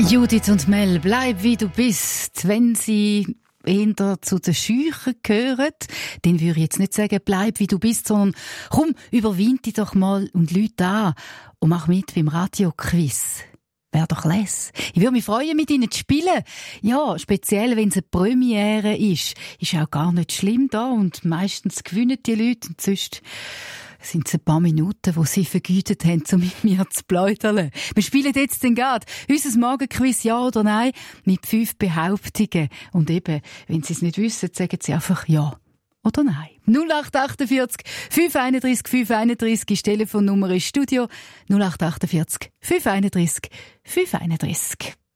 Judith und Mel, bleib wie du bist. Wenn sie eher zu den Scheuchen gehören, dann würde ich jetzt nicht sagen, bleib wie du bist, sondern komm, überwind dich doch mal und Leute an und mach mit beim Radio-Quiz. Wäre doch les. Ich würde mich freuen, mit ihnen zu spielen. Ja, speziell, wenn es eine Premiere ist. Ist auch gar nicht schlimm da und meistens gewinnen die Leute und sonst sind es ein paar Minuten, die sie vergütet haben, um mit mir zu plaudern. Wir spielen jetzt den gerade unser Morgenquiz Ja oder Nein mit 5 Behauptungen. Und eben, wenn sie es nicht wissen, sagen sie einfach Ja oder Nein. 0848 531 531 ist die Telefonnummer ins Studio. 0848 531 531.